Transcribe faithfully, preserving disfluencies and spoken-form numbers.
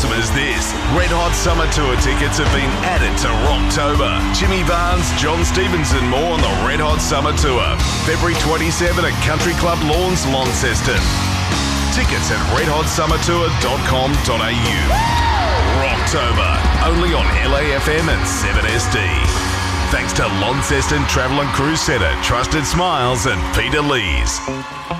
awesome as this? Red Hot Summer Tour tickets have been added to Rocktober. Jimmy Barnes, John Stevens and more on the Red Hot Summer Tour. February twenty-seventh at Country Club Lawns, Launceston. Tickets at red hot summer tour dot com dot a u. Rocktober, only on L A F M and seven S D. Thanks to Launceston Travel and Cruise Centre, Trusted Smiles and Peter Lees.